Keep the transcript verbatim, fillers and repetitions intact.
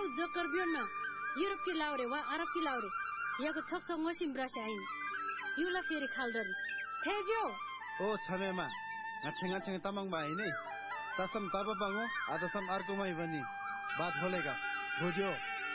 joker बियोन Europe की लाउरे वा अरब की लाउरे याको छक्स मसिम ब्रासे आइन युला फेरि खालदरी थेज्यो ओ छमेमा ngacheng ngacheng tamang bai ni tasam taba bango adasam arkumai bani बात होलेगा बुझ्यो